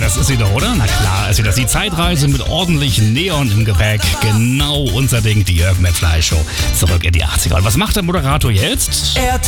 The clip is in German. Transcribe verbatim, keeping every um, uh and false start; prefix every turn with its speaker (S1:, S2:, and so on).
S1: das ist sie doch, oder? Na klar, ist sie das. Die Zeitreise mit ordentlich Neon im Gepäck. Genau unser Ding, die Jürgen Met Fly Show. Zurück in die achtziger. Und was macht der Moderator jetzt?
S2: Er